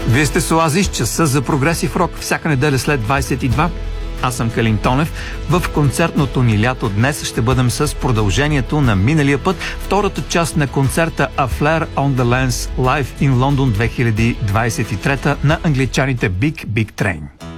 Вие сте с Оазис, часа за прогресив рок, всяка неделя след 22. Аз съм Калин Тонев. В концертното ни лято днес ще бъдем с продължението на миналия път, втората част на концерта A Flare on the Lens Live in London 2023 на англичаните Big Big Train.